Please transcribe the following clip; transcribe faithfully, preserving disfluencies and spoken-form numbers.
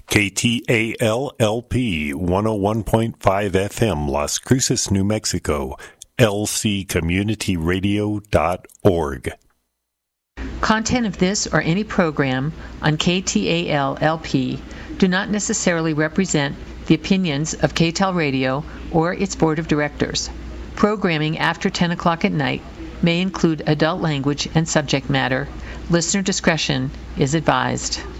K T A L L P one oh one point five F M, Las Cruces, New Mexico, L C community radio dot org. Content of this or any program on K T A L L P do not necessarily represent the opinions of K T A L Radio or its board of directors. Programming after ten o'clock at night may include adult language and subject matter. Listener discretion is advised.